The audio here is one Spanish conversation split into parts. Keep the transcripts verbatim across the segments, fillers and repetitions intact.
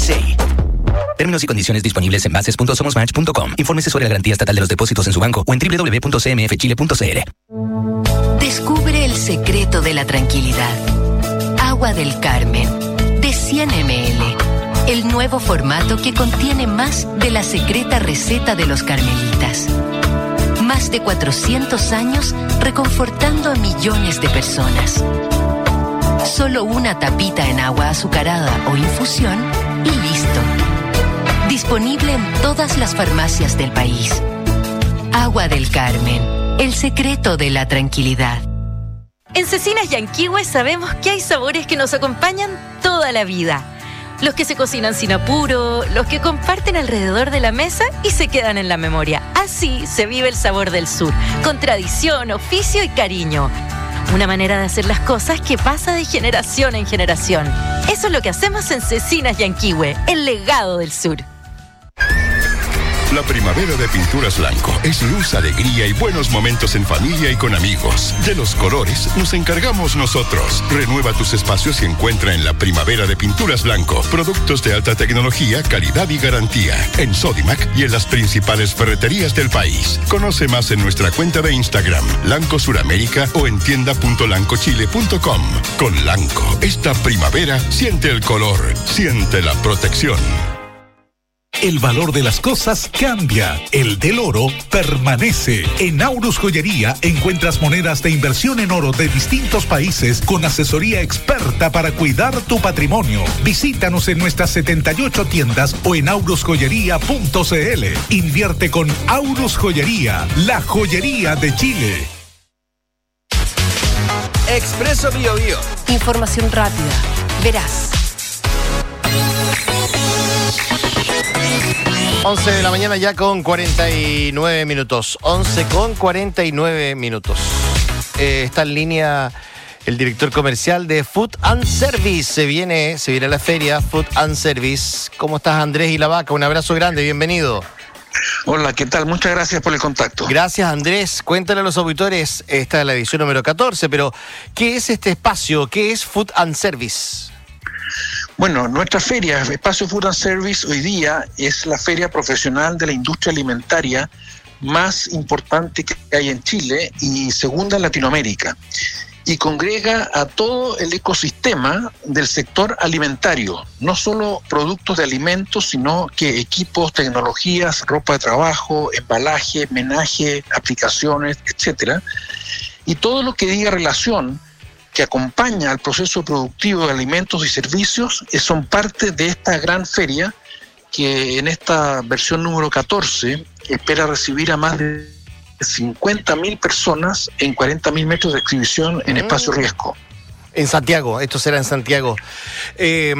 S A. Términos y condiciones disponibles en bases punto somosmatch punto com. Infórmese sobre la garantía estatal de los depósitos en su banco o en doble u doble u doble u punto c m f chile punto c l. Descubre el secreto de la tranquilidad. Agua del Carmen, de cien mililitros. El nuevo formato que contiene más de la secreta receta de los carmelitas. Más de cuatrocientos años reconfortando a millones de personas. Solo una tapita en agua azucarada o infusión y listo. Disponible en todas las farmacias del país. Agua del Carmen, el secreto de la tranquilidad. En Cecinas Yanquihue sabemos que hay sabores que nos acompañan toda la vida. Los que se cocinan sin apuro, los que comparten alrededor de la mesa y se quedan en la memoria. Así se vive el sabor del sur, con tradición, oficio y cariño. Una manera de hacer las cosas que pasa de generación en generación. Eso es lo que hacemos en Cecinas Yanquihue, el legado del sur. La primavera de Pinturas Blanco es luz, alegría y buenos momentos en familia y con amigos. De los colores nos encargamos nosotros. Renueva tus espacios y encuentra en la primavera de Pinturas Blanco productos de alta tecnología, calidad y garantía. En Sodimac y en las principales ferreterías del país. Conoce más en nuestra cuenta de Instagram, Lanco Suramérica, o en tienda punto lanco chile punto com. Con Lanco, esta primavera siente el color, siente la protección. El valor de las cosas cambia, el del oro permanece. En Aurus Joyería encuentras monedas de inversión en oro de distintos países con asesoría experta para cuidar tu patrimonio. Visítanos en nuestras setenta y ocho tiendas o en aurus joyería punto c l. Invierte con Aurus Joyería, la joyería de Chile. Expreso Bio Bio. Información rápida, veraz. once de la mañana ya con cuarenta y nueve minutos. once con cuarenta y nueve minutos. Eh, está en línea el director comercial de Food and Service. Se viene, se viene a la feria Food and Service. ¿Cómo estás, Andrés y la Vaca? Un abrazo grande, bienvenido. Hola, ¿qué tal? Muchas gracias por el contacto. Gracias, Andrés. Cuéntale a los auditores, esta es la edición número catorce, pero ¿qué es este espacio? ¿Qué es Food and Service? Bueno, nuestra feria, Espacio Food and Service, hoy día es la feria profesional de la industria alimentaria más importante que hay en Chile y segunda en Latinoamérica. Y congrega a todo el ecosistema del sector alimentario, no solo productos de alimentos, sino que equipos, tecnologías, ropa de trabajo, embalaje, menaje, aplicaciones, etcétera. Y todo lo que diga relación que acompaña al proceso productivo de alimentos y servicios son parte de esta gran feria que en esta versión número catorce espera recibir a más de cincuenta mil personas en cuarenta mil metros de exhibición en Espacio Riesgo. En Santiago, esto será en Santiago. Eh,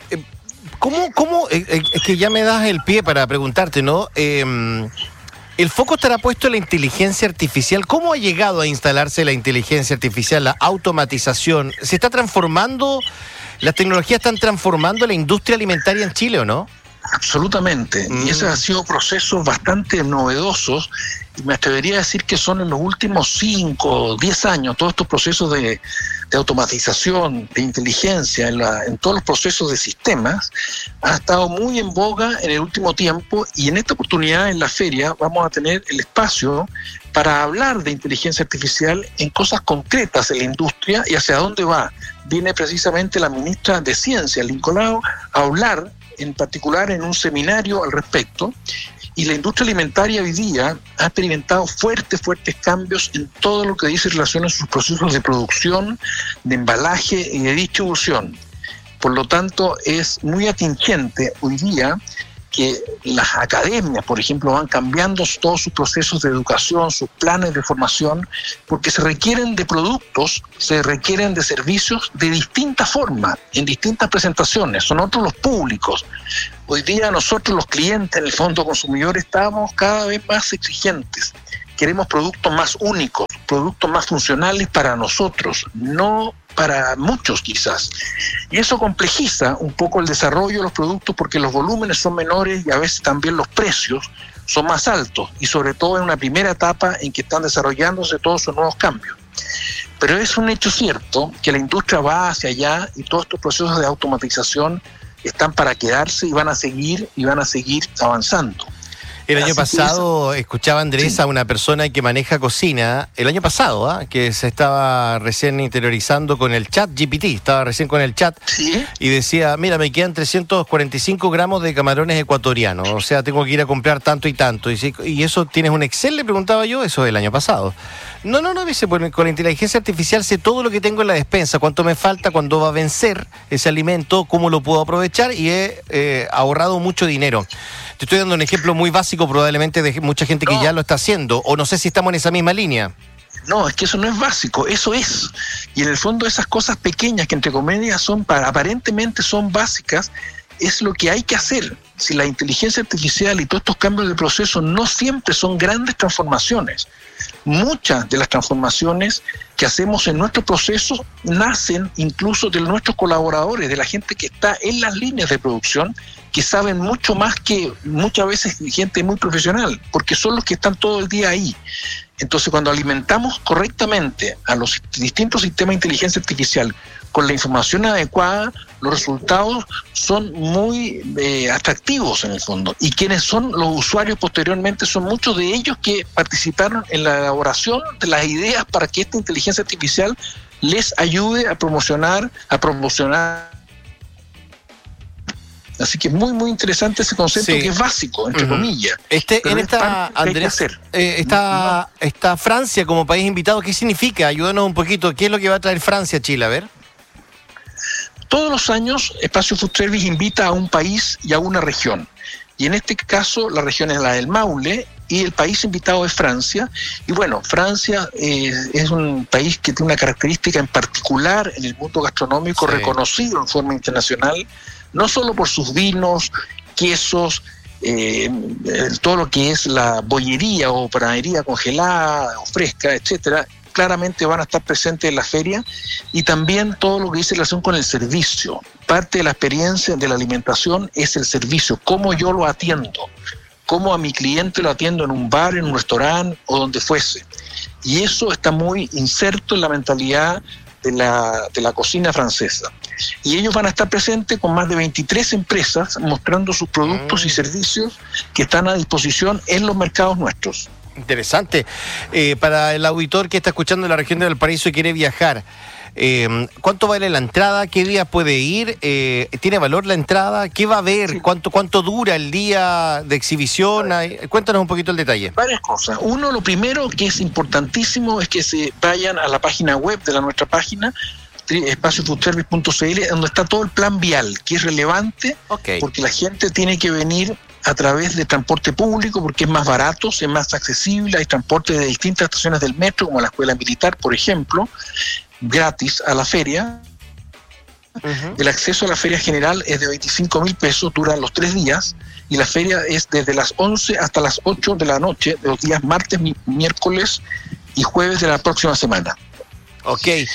¿Cómo, cómo, eh, es que ya me das el pie para preguntarte, ¿no? Eh, El foco estará puesto en la inteligencia artificial. ¿Cómo ha llegado a instalarse la inteligencia artificial, la automatización? ¿Se está transformando, las tecnologías están transformando la industria alimentaria en Chile o no? Absolutamente. Mm. Y esos han sido procesos bastante novedosos. Y me atrevería a decir que son en los últimos cinco, diez años, todos estos procesos de, de automatización, de inteligencia, en, la, en todos los procesos de sistemas, ha estado muy en boga en el último tiempo, y en esta oportunidad en la feria vamos a tener el espacio para hablar de inteligencia artificial en cosas concretas en la industria y hacia dónde va. Viene precisamente la ministra de Ciencia, Lincolao, a hablar en particular en un seminario al respecto. Y la industria alimentaria hoy día ha experimentado fuertes, fuertes cambios en todo lo que dice relación a sus procesos de producción, de embalaje y de distribución. Por lo tanto, es muy atingente hoy día que las academias, por ejemplo, van cambiando todos sus procesos de educación, sus planes de formación, porque se requieren de productos, se requieren de servicios de distintas formas, en distintas presentaciones. Son otros los públicos. Hoy día nosotros, los clientes, en el fondo consumidor, estamos cada vez más exigentes. Queremos productos más únicos, productos más funcionales para nosotros, no para muchos quizás. Y eso complejiza un poco el desarrollo de los productos porque los volúmenes son menores y a veces también los precios son más altos, y sobre todo en una primera etapa en que están desarrollándose todos esos nuevos cambios. Pero es un hecho cierto que la industria va hacia allá y todos estos procesos de automatización están para quedarse y van a seguir y van a seguir avanzando. El año Así pasado esa... escuchaba Andrés sí. a una persona que maneja cocina, el año pasado, ¿eh? que se estaba recién interiorizando con el chat G P T, estaba recién con el chat ¿Sí? y decía, mira, me quedan trescientos cuarenta y cinco gramos de camarones ecuatorianos, o sea, tengo que ir a comprar tanto y tanto. Y, si, y eso, ¿tienes un Excel? Le preguntaba yo, eso el año pasado. No, no, no, dice, pues, con la inteligencia artificial sé todo lo que tengo en la despensa, cuánto me falta, cuándo va a vencer ese alimento, cómo lo puedo aprovechar y he eh, ahorrado mucho dinero. Te estoy dando un ejemplo muy básico probablemente de mucha gente no. que ya lo está haciendo, o no sé si estamos en esa misma línea. No, es que eso no es básico, eso es. Y en el fondo esas cosas pequeñas que entre comillas son, para, aparentemente son básicas, es lo que hay que hacer. Si la inteligencia artificial y todos estos cambios de proceso no siempre son grandes transformaciones. Muchas de las transformaciones que hacemos en nuestros procesos nacen incluso de nuestros colaboradores, de la gente que está en las líneas de producción, que saben mucho más que muchas veces gente muy profesional, porque son los que están todo el día ahí. Entonces, cuando alimentamos correctamente a los distintos sistemas de inteligencia artificial con la información adecuada, los resultados son muy eh, atractivos en el fondo. Y quienes son los usuarios posteriormente son muchos de ellos que participaron en la elaboración de las ideas para que esta inteligencia artificial les ayude a promocionar, a promocionar. Así que es muy, muy interesante ese concepto sí. que es básico, entre uh-huh. comillas. Este, en esta, Andrés, eh, está, no. está Francia como país invitado. ¿Qué significa? Ayúdanos un poquito. ¿Qué es lo que va a traer Francia a Chile? A ver. Todos los años, Espacio Food Service invita a un país y a una región. Y en este caso, la región es la del Maule y el país invitado es Francia. Y bueno, Francia eh, es un país que tiene una característica en particular en el mundo gastronómico sí. reconocido en forma internacional, no solo por sus vinos, quesos, eh, todo lo que es la bollería o panadería congelada o fresca, etcétera, claramente van a estar presentes en la feria, y también todo lo que dice relación con el servicio. Parte de la experiencia de la alimentación es el servicio, cómo yo lo atiendo, cómo a mi cliente lo atiendo en un bar, en un restaurante o donde fuese. Y eso está muy inserto en la mentalidad de la, de la cocina francesa. Y ellos van a estar presentes con más de veintitrés empresas mostrando sus productos mm. y servicios que están a disposición en los mercados nuestros. Interesante. Eh, para el auditor que está escuchando en la región de Valparaíso y quiere viajar, eh, ¿cuánto vale la entrada? ¿Qué días puede ir? Eh, ¿Tiene valor la entrada? ¿Qué va a haber? Sí. ¿Cuánto, cuánto dura el día de exhibición? Cuéntanos un poquito el detalle. Varias cosas. Uno, lo primero que es importantísimo es que se vayan a la página web de la nuestra página, espacio food service punto c l, donde está todo el plan vial, que es relevante, okay. porque la gente tiene que venir a través de transporte público, porque es más barato, es más accesible, hay transporte de distintas estaciones del metro, como la Escuela Militar, por ejemplo, gratis a la feria. Uh-huh. El acceso a la feria general es de veinticinco mil pesos, dura los tres días, y la feria es desde las once hasta las ocho de la noche, de los días martes, mi- miércoles y jueves de la próxima semana. Ok, eh,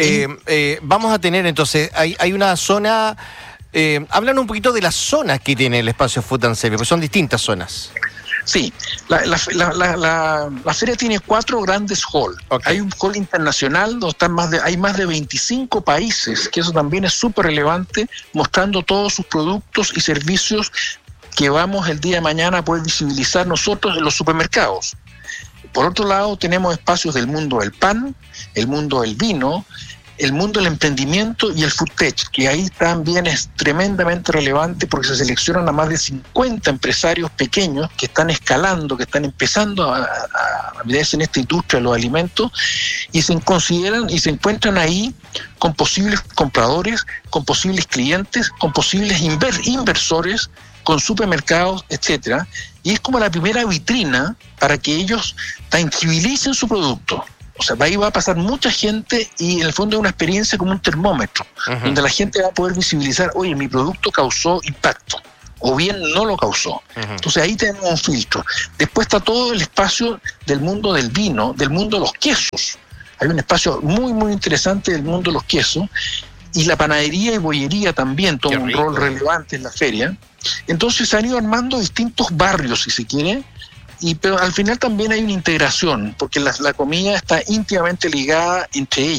eh, vamos a tener entonces, hay, hay una zona, eh, hablan un poquito de las zonas que tiene el espacio Food and Service, porque son distintas zonas. Sí, la, la, la, la, la, la feria tiene cuatro grandes halls. Okay. Hay un hall internacional donde están más de, hay más de veinticinco países, que eso también es súper relevante, mostrando todos sus productos y servicios que vamos el día de mañana a poder visibilizar nosotros en los supermercados. Por otro lado, tenemos espacios del mundo del pan, el mundo del vino, el mundo del emprendimiento y el food tech, que ahí también es tremendamente relevante porque se seleccionan a más de cincuenta empresarios pequeños que están escalando, que están empezando a, a, a meterse en esta industria de los alimentos y se consideran y se encuentran ahí con posibles compradores, con posibles clientes, con posibles inver- inversores, con supermercados, etcétera, y es como la primera vitrina para que ellos tangibilicen su producto. O sea, ahí va a pasar mucha gente y en el fondo es una experiencia como un termómetro, uh-huh. donde la gente va a poder visibilizar, oye, mi producto causó impacto, o bien no lo causó. Uh-huh. Entonces ahí tenemos un filtro. Después está todo el espacio del mundo del vino, del mundo de los quesos. Hay un espacio muy, muy interesante del mundo de los quesos, y la panadería y bollería también toma un rol relevante en la feria. Entonces se han ido armando distintos barrios, si se quiere, y pero al final también hay una integración, porque la, la comida está íntimamente ligada entre ellas.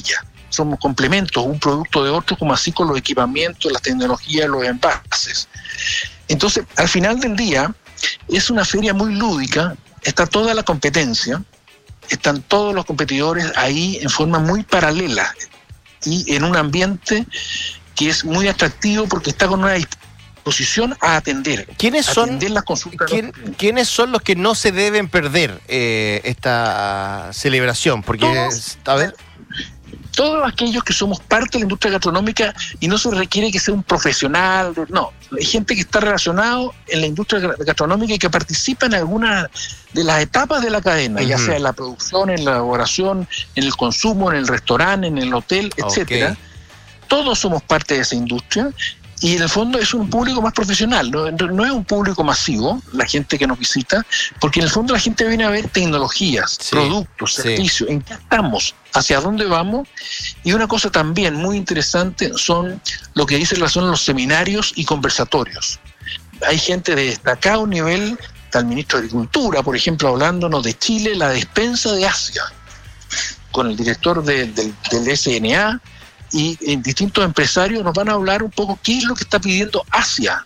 somos complementos, un producto de otro, como así con los equipamientos, las tecnologías, los envases. Entonces, al final del día, es una feria muy lúdica, está toda la competencia, están todos los competidores ahí en forma muy paralela y en un ambiente que es muy atractivo porque está con una disposición a atender. ¿Quiénes son, atender las consultas ¿quién, ¿quiénes son los que no se deben perder eh, esta celebración? Porque, todos, a ver... Todos aquellos que somos parte de la industria gastronómica y no se requiere que sea un profesional, no, hay gente que está relacionado en la industria gastronómica y que participa en alguna de las etapas de la cadena, uh-huh. ya sea en la producción, en la elaboración, en el consumo, en el restaurante, en el hotel, etcétera. Okay. Todos somos parte de esa industria. Y en el fondo es un público más profesional, no, no es un público masivo, la gente que nos visita, porque en el fondo la gente viene a ver tecnologías, sí, productos, sí. servicios, en qué estamos, hacia dónde vamos. Y una cosa también muy interesante son lo que dice relación a los seminarios y conversatorios. Hay gente de destacado nivel, está el ministro de Agricultura, por ejemplo, hablándonos de Chile, la despensa de Asia, con el director de, del, del S N A, y en distintos empresarios nos van a hablar un poco qué es lo que está pidiendo Asia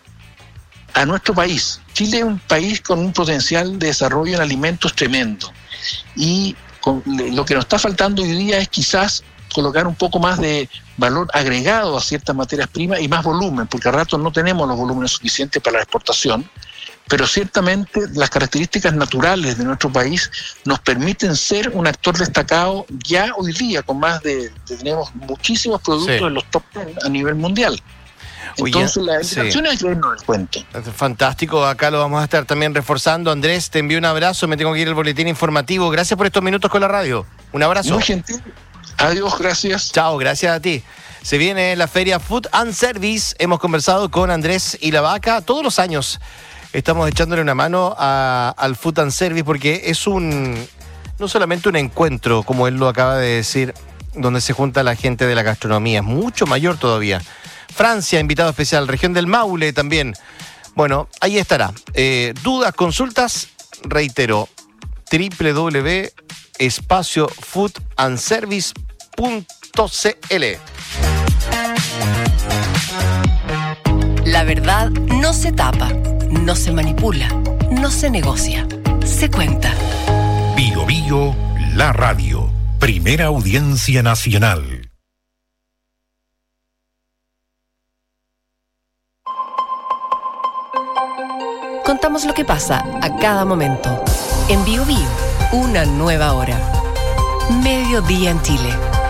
a nuestro país. Chile es un país con un potencial de desarrollo en alimentos tremendo y con, lo que nos está faltando hoy día es quizás colocar un poco más de valor agregado a ciertas materias primas y más volumen, porque a rato no tenemos los volúmenes suficientes para la exportación, pero ciertamente las características naturales de nuestro país nos permiten ser un actor destacado ya hoy día, con más de, tenemos muchísimos productos sí. en los top ten a nivel mundial. Entonces Oye, la invitación sí. es creernos el cuento. Fantástico, acá lo vamos a estar también reforzando. Andrés, te envío un abrazo, me tengo que ir al boletín informativo. Gracias por estos minutos con la radio. Un abrazo. Muy gentil. Adiós, gracias. Chao, gracias a ti. Se viene la feria Food and Service. Hemos conversado con Andrés y la Vaca todos los años. Estamos echándole una mano a, al Food and Service porque es un no solamente un encuentro, como él lo acaba de decir, donde se junta la gente de la gastronomía, es mucho mayor todavía. Francia, invitado especial, región del Maule también. Bueno, ahí estará. Eh, dudas, consultas, reitero, doble u doble u doble u punto espacio food and service punto c l. La verdad no se tapa, no se manipula, no se negocia, se cuenta. Bio Bio, la radio. Primera audiencia nacional. Contamos lo que pasa a cada momento. En Bio Bio, una nueva hora. Mediodía en Chile.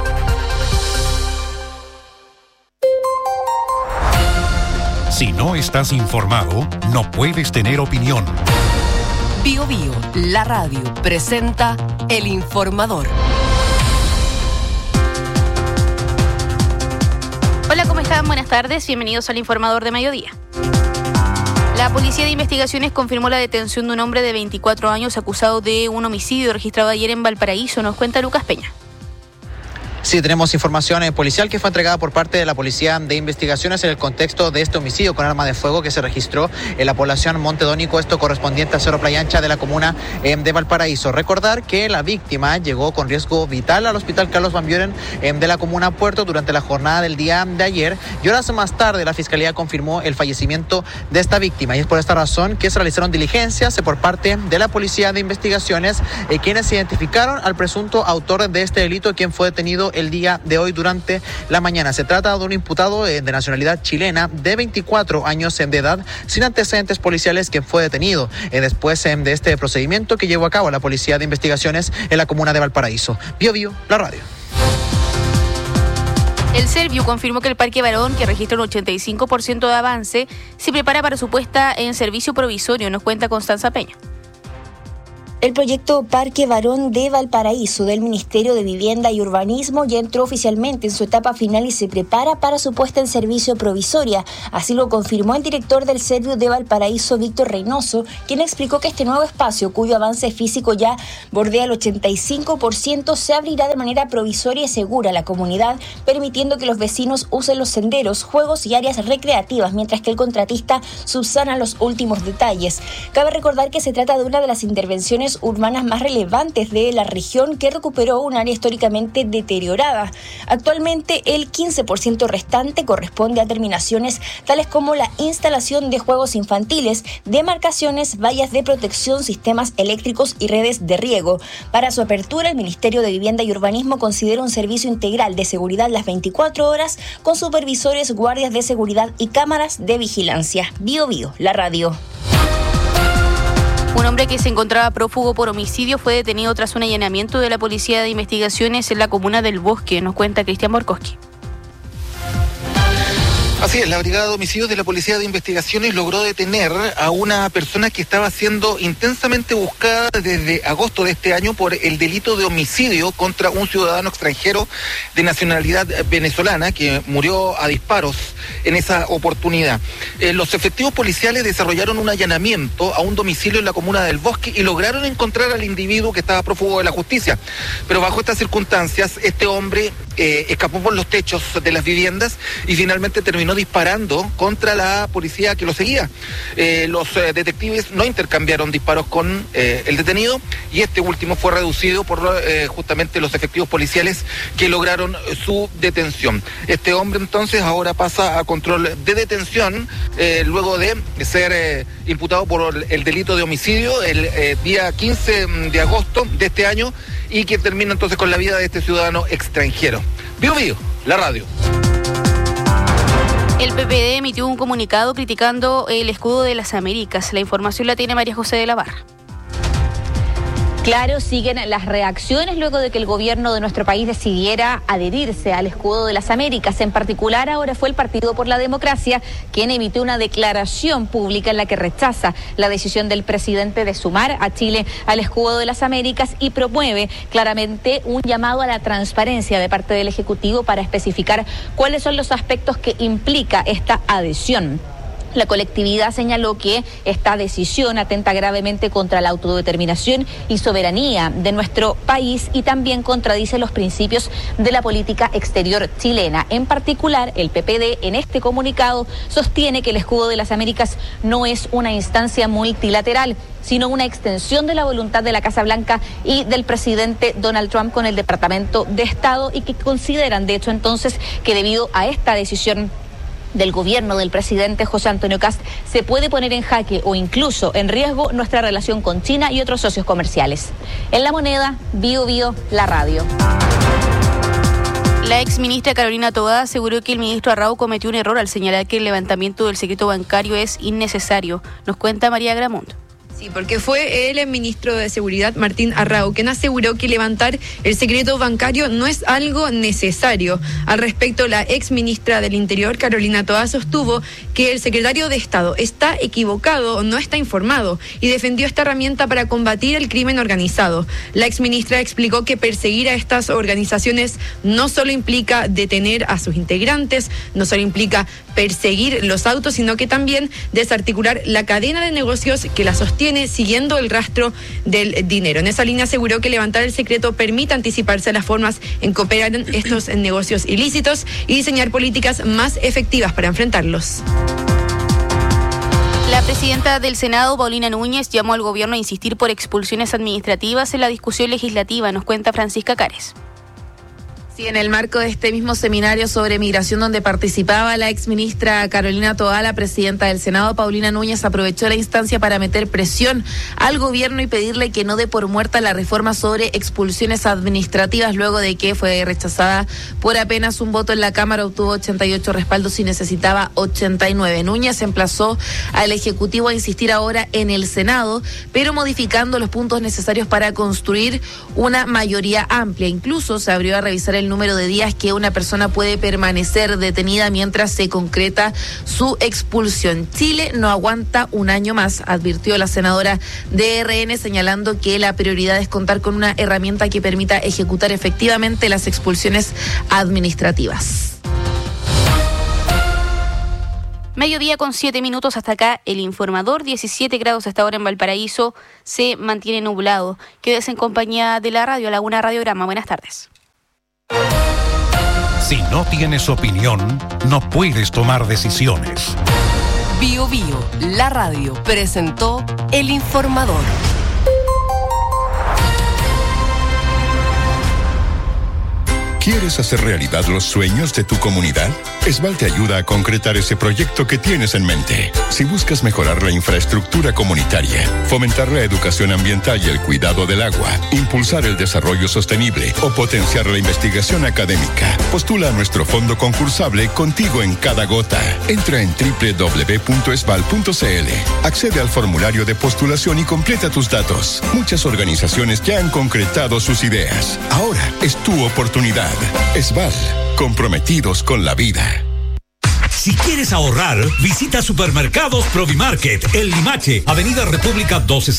Si no estás informado, no puedes tener opinión. Bio Bio, la radio, presenta El Informador. Hola, ¿cómo están? Buenas tardes, bienvenidos al Informador de Mediodía. La Policía de Investigaciones confirmó la detención de un hombre de veinticuatro años acusado de un homicidio registrado ayer en Valparaíso. Nos cuenta Lucas Peña. Sí, tenemos información eh, policial que fue entregada por parte de la Policía de Investigaciones en el contexto de este homicidio con arma de fuego que se registró en la población Montedónico, esto correspondiente a Cerro Playa Ancha de la comuna eh, de Valparaíso. Recordar que la víctima llegó con riesgo vital al hospital Carlos Van Buren eh, de la comuna Puerto durante la jornada del día de ayer, y horas más tarde la Fiscalía confirmó el fallecimiento de esta víctima, y es por esta razón que se realizaron diligencias eh, por parte de la Policía de Investigaciones, eh, quienes identificaron al presunto autor de este delito, quien fue detenido el día de hoy durante la mañana. Se trata de un imputado de nacionalidad chilena de veinticuatro años de edad, sin antecedentes policiales, que fue detenido después de este procedimiento que llevó a cabo la Policía de Investigaciones en la comuna de Valparaíso. Bio Bio, la radio. El Serviu confirmó que el Parque Barón, que registra un ochenta y cinco por ciento de avance, se prepara para su puesta en servicio provisorio. Nos cuenta Constanza Peña. El proyecto Parque Barón de Valparaíso del Ministerio de Vivienda y Urbanismo ya entró oficialmente en su etapa final y se prepara para su puesta en servicio provisoria. Así lo confirmó el director del Serviu de Valparaíso, Víctor Reynoso, quien explicó que este nuevo espacio, cuyo avance físico ya bordea el ochenta y cinco por ciento, se abrirá de manera provisoria y segura a la comunidad, permitiendo que los vecinos usen los senderos, juegos y áreas recreativas, mientras que el contratista subsana los últimos detalles. Cabe recordar que se trata de una de las intervenciones áreas urbanas más relevantes de la región, que recuperó un área históricamente deteriorada. Actualmente, el quince por ciento restante corresponde a terminaciones tales como la instalación de juegos infantiles, demarcaciones, vallas de protección, sistemas eléctricos y redes de riego. Para su apertura, el Ministerio de Vivienda y Urbanismo considera un servicio integral de seguridad las veinticuatro horas, con supervisores, guardias de seguridad y cámaras de vigilancia. Bio Bio, la radio. Un hombre que se encontraba prófugo por homicidio fue detenido tras un allanamiento de la Policía de Investigaciones en la comuna del Bosque, nos cuenta Cristian Borkowski. Así es, la Brigada de Homicidios de la Policía de Investigaciones logró detener a una persona que estaba siendo intensamente buscada desde agosto de este año por el delito de homicidio contra un ciudadano extranjero de nacionalidad venezolana que murió a disparos en esa oportunidad. Eh, los efectivos policiales desarrollaron un allanamiento a un domicilio en la comuna del Bosque y lograron encontrar al individuo que estaba prófugo de la justicia. Pero bajo estas circunstancias, este hombre eh, escapó por los techos de las viviendas y finalmente terminó disparando contra la policía que lo seguía. Eh, los eh, detectives no intercambiaron disparos con eh, el detenido y este último fue reducido por eh, justamente los efectivos policiales que lograron su detención. Este hombre entonces ahora pasa a control de detención eh, luego de ser eh, imputado por el delito de homicidio el eh, día quince de agosto de este año y que termina entonces con la vida de este ciudadano extranjero. Bio Bio, la radio. El P P D emitió un comunicado criticando el escudo de las Américas. La información la tiene María José de la Barra. Claro, siguen las reacciones luego de que el gobierno de nuestro país decidiera adherirse al escudo de las Américas. En particular, ahora fue el Partido por la Democracia quien emitió una declaración pública en la que rechaza la decisión del presidente de sumar a Chile al escudo de las Américas y promueve claramente un llamado a la transparencia de parte del Ejecutivo para especificar cuáles son los aspectos que implica esta adhesión. La colectividad señaló que esta decisión atenta gravemente contra la autodeterminación y soberanía de nuestro país y también contradice los principios de la política exterior chilena. En particular, el P P D en este comunicado sostiene que el escudo de las Américas no es una instancia multilateral, sino una extensión de la voluntad de la Casa Blanca y del presidente Donald Trump con el Departamento de Estado y que consideran, de hecho, entonces, que debido a esta decisión del gobierno del presidente José Antonio Kast se puede poner en jaque o incluso en riesgo nuestra relación con China y otros socios comerciales. En La Moneda, Bio Bio, la radio. La ex ministra Carolina Toá aseguró que el ministro Arrau cometió un error al señalar que el levantamiento del secreto bancario es innecesario. Nos cuenta María Gramundo. Sí, porque fue el ministro de Seguridad, Martín Arrau, quien aseguró que levantar el secreto bancario no es algo necesario. Al respecto, la ex ministra del Interior, Carolina Toá, sostuvo que el secretario de Estado está equivocado o no está informado y defendió esta herramienta para combatir el crimen organizado. La ex ministra explicó que perseguir a estas organizaciones no solo implica detener a sus integrantes, no solo implica perseguir los autos, sino que también desarticular la cadena de negocios que la sostiene siguiendo el rastro del dinero. En esa línea aseguró que levantar el secreto permite anticiparse a las formas en que operan estos negocios ilícitos y diseñar políticas más efectivas para enfrentarlos. La presidenta del Senado, Paulina Núñez, llamó al gobierno a insistir por expulsiones administrativas en la discusión legislativa. Nos cuenta Francisca Cares. Sí, en el marco de este mismo seminario sobre migración donde participaba la exministra Carolina Toá, la presidenta del Senado, Paulina Núñez, aprovechó la instancia para meter presión al gobierno y pedirle que no dé por muerta la reforma sobre expulsiones administrativas, luego de que fue rechazada por apenas un voto en la Cámara, obtuvo ochenta y ocho respaldos y necesitaba ochenta y nueve. Núñez emplazó al Ejecutivo a insistir ahora en el Senado, pero modificando los puntos necesarios para construir una mayoría amplia. Incluso se abrió a revisar el el número de días que una persona puede permanecer detenida mientras se concreta su expulsión. Chile no aguanta un año más, advirtió la senadora de R N, señalando que la prioridad es contar con una herramienta que permita ejecutar efectivamente las expulsiones administrativas. Mediodía con siete minutos, hasta acá el informador. diecisiete grados hasta ahora en Valparaíso, se mantiene nublado. Quédese en compañía de la radio, Laguna Radiograma. Buenas tardes. Si no tienes opinión, no puedes tomar decisiones. Bio Bio, la radio, presentó El Informador. ¿Quieres hacer realidad los sueños de tu comunidad? Esval te ayuda a concretar ese proyecto que tienes en mente. Si buscas mejorar la infraestructura comunitaria, fomentar la educación ambiental y el cuidado del agua, impulsar el desarrollo sostenible o potenciar la investigación académica, postula a nuestro fondo concursable Contigo en Cada Gota. Entra en doble u doble u doble u punto esval punto c l. Accede al formulario de postulación y completa tus datos. Muchas organizaciones ya han concretado sus ideas. Ahora es tu oportunidad. Esval, comprometidos con la vida. Si quieres ahorrar, visita Supermercados Provimarket, El Limache, Avenida República doce